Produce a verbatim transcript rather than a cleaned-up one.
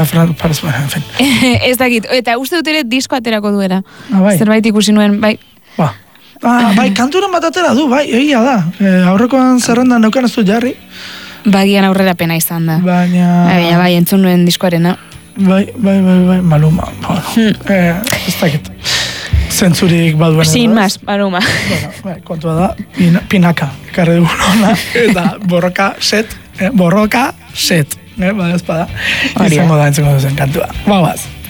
Ez dakit, eta uste dut ere disko aterako duela. Ah, bai. Zerbait ikusi nuen, bai. Ba. Ah, bai, kanturen bat atera du, bai, egia da. E, aurrekoan zerrendan neukan ez du jarri. Bagian aurrera pena izan da. Baina... Baina, bai, entzun nuen diskoarena. Bai, bai, bai, bai, Maluma. Bueno, hmm. eh, ez dakit. Zentzurik baduen. Sin más, Maluma. Bueno, bai, kontua da, pin, pinaka, ekarri dugun hona, eta borroka set, eh, borroka set. Eh, ba, ez bada, izango da entzungo duzen kantua. Bauaz.